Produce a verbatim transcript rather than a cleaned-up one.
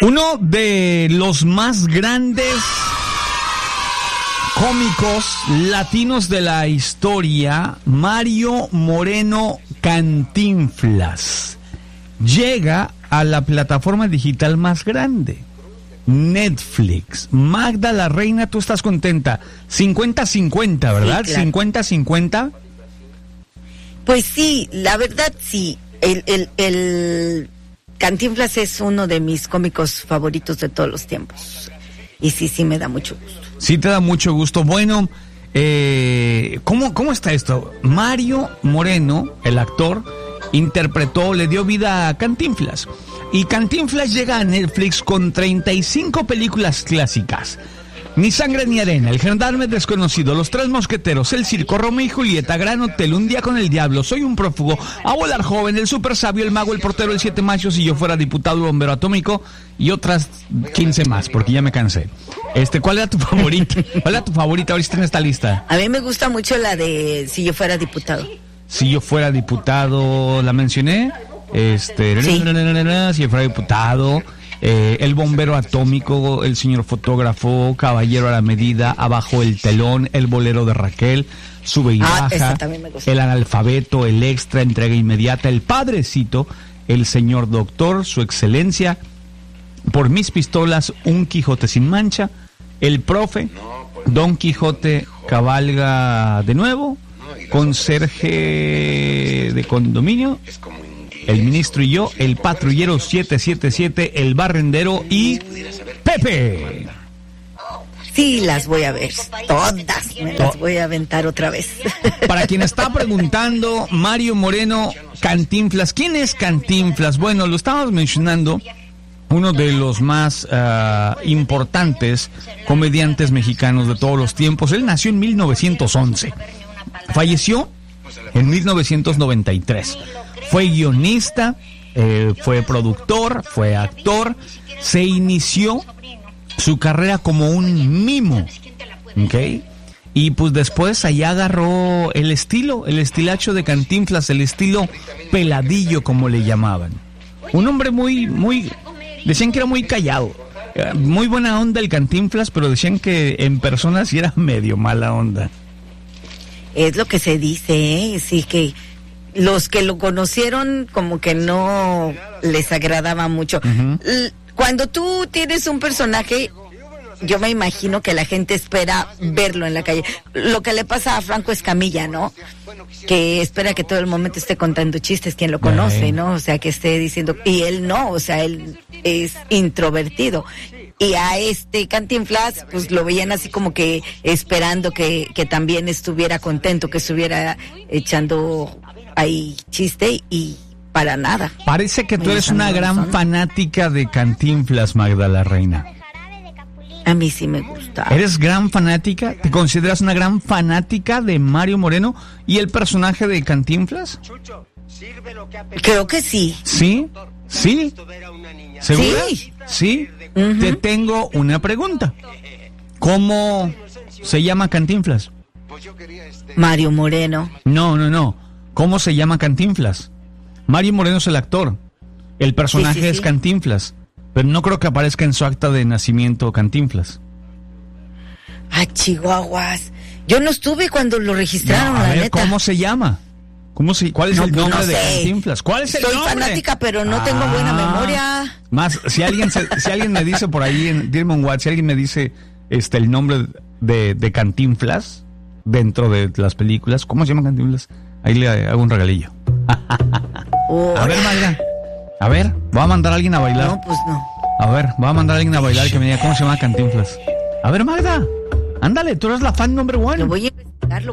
Uno de los más grandes cómicos latinos de la historia, Mario Moreno Cantinflas, llega a la plataforma digital más grande, Netflix. Magda la Reina, tú estás contenta. cincuenta cincuenta, ¿verdad? Sí, claro. cincuenta cincuenta. Pues sí, la verdad sí. El, el, el Cantinflas es uno de mis cómicos favoritos de todos los tiempos. Y sí, sí me da mucho gusto. Sí te da mucho gusto. Bueno, eh, ¿cómo, ¿cómo está esto? Mario Moreno, el actor, interpretó, le dio vida a Cantinflas. Y Cantinflas llega a Netflix con treinta y cinco películas clásicas. Ni Sangre ni Arena, El Gendarme Desconocido, Los Tres Mosqueteros, El Circo, Romeo y Julieta, Gran Hotel, Un Día con el Diablo, Soy un Prófugo, A Volar Joven, El Super Sabio, El Mago, El Portero, El Siete Machos, Si Yo Fuera Diputado, El Bombero Atómico y otras quince más, porque ya me cansé. Este, ¿cuál era tu favorita? ¿Cuál era tu favorita ahorita en esta lista? A mí me gusta mucho la de Si Yo Fuera Diputado. Si Yo Fuera Diputado, ¿la mencioné? Este, sí. Si Yo Fuera Diputado... Eh, el Bombero Atómico, El Señor Fotógrafo, Caballero a la Medida, Abajo el Telón, El Bolero de Raquel, Sube y ah, Baja, El Analfabeto, El Extra, Entrega Inmediata, El Padrecito, El Señor Doctor, Su Excelencia, Por Mis Pistolas, Un Quijote sin Mancha, El Profe, Don Quijote cabalga de nuevo, Conserje de Condominio, El Ministro y Yo, El Patrullero siete siete siete, El Barrendero y Pepe. Sí, las voy a ver, todas me las voy a aventar otra vez. Para quien está preguntando, Mario Moreno Cantinflas, ¿quién es Cantinflas? Bueno, lo estábamos mencionando, uno de los más uh, importantes comediantes mexicanos de todos los tiempos. Él nació en mil novecientos once, falleció en mil novecientos noventa y tres. Fue guionista, eh, fue productor, fue actor, se inició su carrera como un mimo, ¿ok? Y pues después allá agarró el estilo, el estilacho de Cantinflas, el estilo peladillo como le llamaban. Un hombre muy, muy, decían que era muy callado, muy buena onda el Cantinflas, pero decían que en persona sí era medio mala onda. Es lo que se dice, ¿eh? Sí que... los que lo conocieron como que no les agradaba mucho. Uh-huh. Cuando tú tienes un personaje, yo me imagino que la gente espera verlo en la calle. Lo que le pasa a Franco Escamilla, ¿no? Que espera que todo el momento esté contando chistes, quien lo conoce, ¿no? O sea, que esté diciendo... Y él no, o sea, él es introvertido. Y a este Cantinflas, pues lo veían así como que esperando que, que también estuviera contento, que estuviera echando... hay chiste y para nada. Parece que tú eres una gran fanática de Cantinflas, Magda la Reina. A mí sí me gusta. ¿Eres gran fanática? ¿Te consideras una gran fanática de Mario Moreno y el personaje de Cantinflas? Creo que sí. ¿Sí? ¿Sí? ¿Segura? Sí. ¿Sí? Uh-huh. Te tengo una pregunta. ¿Cómo se llama Cantinflas? Mario Moreno. No, no, no. ¿Cómo se llama Cantinflas? Mario Moreno es el actor. El personaje sí, sí, sí. es Cantinflas. Pero no creo que aparezca en su acta de nacimiento Cantinflas. Ah, chihuahuas. Yo no estuve cuando lo registraron, no, a la ver, neta. ¿cómo se llama? ¿Cómo se, ¿Cuál es no, el nombre no de sé. Cantinflas? ¿Cuál es el Soy nombre? Soy fanática, pero no ah, tengo buena memoria. Más, si alguien se, si alguien me dice por ahí, en, dime un WhatsApp, si alguien me dice este el nombre de, de Cantinflas dentro de las películas, ¿cómo se llama Cantinflas? Ahí le hago un regalillo. Oh, a ver, Magda. A ver, voy a mandar a alguien a bailar. No, pues no. A ver, voy a mandar a alguien a bailar que me diga cómo se llama Cantinflas. A ver, Magda. Ándale, tú eres la fan number one. Lo voy a